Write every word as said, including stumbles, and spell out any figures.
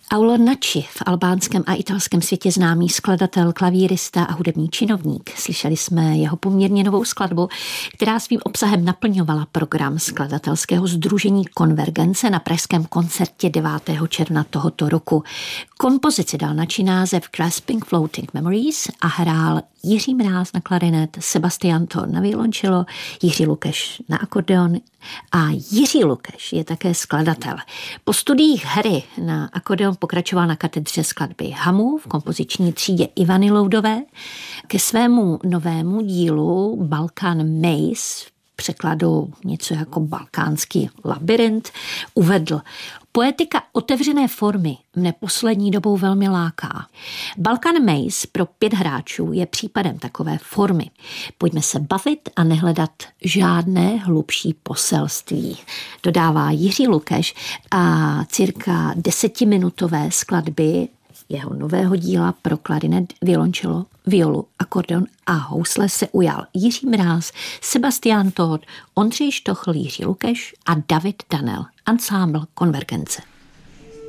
Aulo Nači, v albánském a italském světě známý skladatel, klavírista a hudební činovník. Slyšeli jsme jeho poměrně novou skladbu, která svým obsahem naplňovala program skladatelského sdružení Konvergence na pražském koncertě devátého června tohoto roku. Kompozici dal Nači název Grasping Floating Memories a hrál Jiří Mráz na klarinet, Sebastian Thorn na violoncello, Jiří Lukeš na akordeon a Jiří Lukeš je také skladatel. Po studiích hry na akordeon pokračoval na katedře skladby Hamu v kompoziční třídě Ivany Loudové. Ke svému novému dílu Balkan Maze, v překladu něco jako balkánský labyrint, uvedl: poetika otevřené formy mne poslední dobou velmi láká. Balkan Maze pro pět hráčů je případem takové formy. Pojďme se bavit a nehledat žádné hlubší poselství, dodává Jiří Lukeš a cirka desetiminutové skladby jeho nového díla pro klarinet, violoncello, violu, akordeon a housle se ujal Jiří Mráz, Sebastian Thorn, Ondřej Štochl, Jiří Lukeš a David Danel. Ansámbl Konvergence.